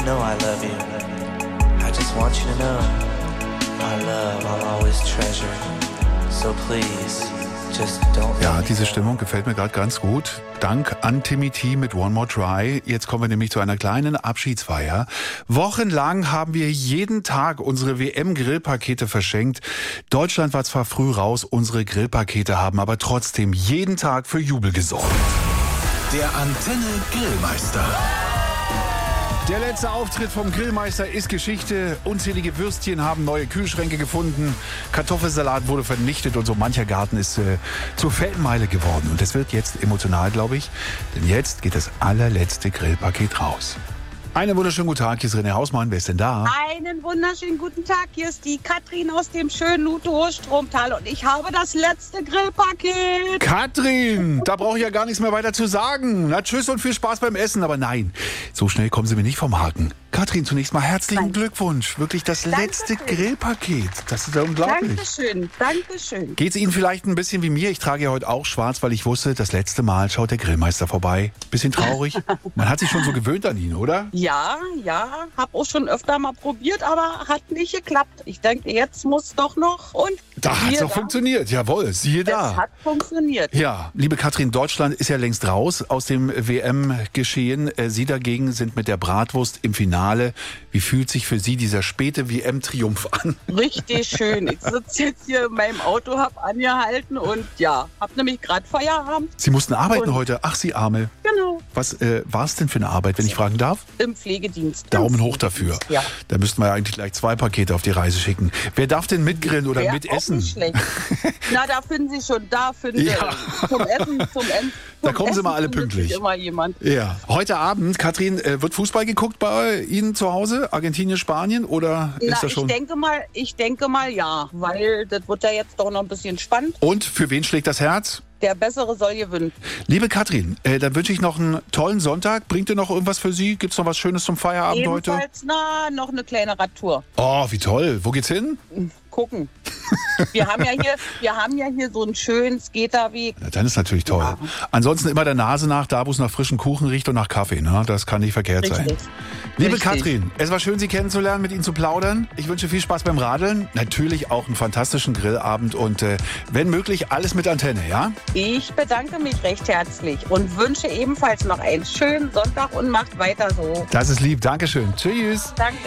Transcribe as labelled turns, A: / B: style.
A: know I love you. I just want you to know our love I'll always treasure. So please, just don't.
B: Ja, diese Stimmung gefällt mir gerade ganz gut. Dank an Timmy T mit One More Try. Jetzt kommen wir nämlich zu einer kleinen Abschiedsfeier. Wochenlang haben wir jeden Tag unsere WM-Grillpakete verschenkt. Deutschland war zwar früh raus, unsere Grillpakete haben aber trotzdem jeden Tag für Jubel gesorgt.
C: Der Antenne Grillmeister.
B: Der letzte Auftritt vom Grillmeister ist Geschichte. Unzählige Würstchen haben neue Kühlschränke gefunden. Kartoffelsalat wurde vernichtet und so mancher Garten ist zur Feldmeile geworden. Und es wird jetzt emotional, glaube ich, denn jetzt geht das allerletzte Grillpaket raus. Einen wunderschönen guten Tag, hier ist René Hausmann. Wer ist denn da?
D: Einen wunderschönen guten Tag, hier ist die Katrin aus dem schönen Luto-Stromtal und ich habe das letzte Grillpaket.
B: Katrin, da brauche ich ja gar nichts mehr weiter zu sagen. Na, tschüss und viel Spaß beim Essen. Aber nein, so schnell kommen Sie mir nicht vom Haken. Katrin, zunächst mal herzlichen Glückwunsch. Wirklich das letzte Grillpaket. Das ist ja unglaublich.
D: Dankeschön, Dankeschön.
B: Geht es Ihnen vielleicht ein bisschen wie mir? Ich trage ja heute auch schwarz, weil ich wusste, das letzte Mal schaut der Grillmeister vorbei. Bisschen traurig. Man hat sich schon so gewöhnt an ihn, oder?
D: Ja, hab auch schon öfter mal probiert, aber hat nicht geklappt. Ich denke, jetzt muss doch noch und
B: Da hat es doch funktioniert, jawohl, siehe da.
D: Es hat funktioniert.
B: Ja, liebe Katrin, Deutschland ist ja längst raus aus dem WM-Geschehen. Sie dagegen sind mit der Bratwurst im Finale. Wie fühlt sich für Sie dieser späte WM-Triumph an?
D: Richtig schön. Ich sitze jetzt hier in meinem Auto, hab angehalten und ja, hab nämlich gerade Feierabend.
B: Sie mussten arbeiten heute. Ach, Sie Arme.
D: Genau.
B: Was war es denn für eine Arbeit, wenn ich fragen darf?
D: Im Pflegedienst.
B: Daumen hoch dafür.
D: Ja.
B: Da müssten wir ja eigentlich gleich 2 Pakete auf die Reise schicken. Wer darf denn mitgrillen oder
D: Wär
B: mitessen?
D: Auch nicht schlecht. Na, da finden Sie schon,
B: Ja.
D: zum Essen,
B: Da kommen Sie mal alle pünktlich.
D: Immer jemand.
B: Ja. Heute Abend, Katrin, wird Fußball geguckt bei Ihnen zu Hause? Argentinien, Spanien oder ist das schon?
D: Ich denke mal ja, weil das wird ja jetzt doch noch ein bisschen spannend.
B: Und für wen schlägt das Herz?
D: Der Bessere soll gewinnen.
B: Liebe Katrin, dann wünsche ich noch einen tollen Sonntag. Bringt ihr noch irgendwas für Sie? Gibt's noch was Schönes zum Feierabend heute?
D: Ebenfalls noch eine kleine Radtour.
B: Oh, wie toll. Wo geht's hin?
D: Gucken. Wir haben ja hier so einen schönen Skaterweg.
B: Ja, dann ist natürlich toll.
D: Ja.
B: Ansonsten immer der Nase nach, da wo es nach frischen Kuchen riecht und nach Kaffee. Ne? Das kann nicht verkehrt sein. Liebe Katrin, es war schön, Sie kennenzulernen, mit Ihnen zu plaudern. Ich wünsche viel Spaß beim Radeln. Natürlich auch einen fantastischen Grillabend und wenn möglich, alles mit Antenne, ja?
D: Ich bedanke mich recht herzlich und wünsche ebenfalls noch einen schönen Sonntag und macht weiter so.
B: Das ist lieb. Dankeschön. Tschüss.
D: Danke.